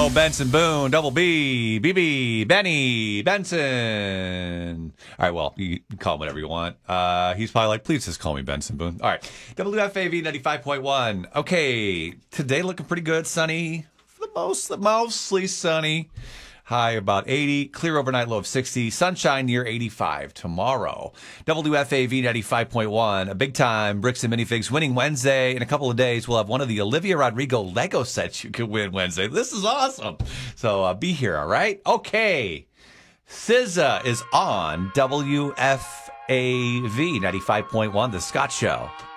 Bill Benson Boone, Double B, BB, Benny, Benson. All right, well, you can call him whatever you want. He's probably like, please just call me Benson Boone. All right, WFAV 95.1. Okay, today looking pretty good, sunny, for the mostly sunny. High about 80, clear overnight low of 60, sunshine near 85 tomorrow. WFAV 95.1, a big time Bricks and Minifigs winning Wednesday. In a couple of days, we'll have one of the Olivia Rodrigo Lego sets you can win Wednesday. This is awesome. So be here, all right? Okay. SZA is on WFAV 95.1, The Scott Show.